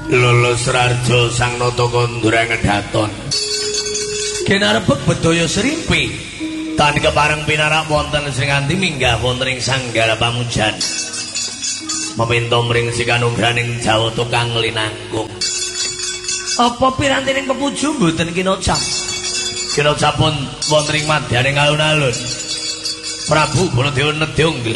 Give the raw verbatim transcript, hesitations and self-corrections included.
Lulus Rarjo sang nata kondura ngedaton. Kinarebut bedaya Srimpi. Tan kepareng pinarak wonten Sringanti minggah wonten ing sanggara pamujan. Meminta mring sikanugraning Jawa tukang linangkung. Apa pirantining pepuju mboten kinocap? Kinocap pun wonten ing madyaning alun-alun. Prabu Baladewa nedya